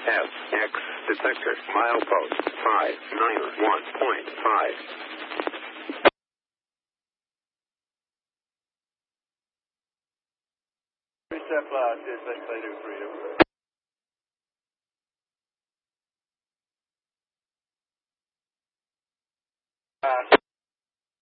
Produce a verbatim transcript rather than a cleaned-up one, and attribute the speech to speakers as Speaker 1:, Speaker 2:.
Speaker 1: S X detector milepost five nine one point five.
Speaker 2: Step loud, T S X eight oh three. Uh,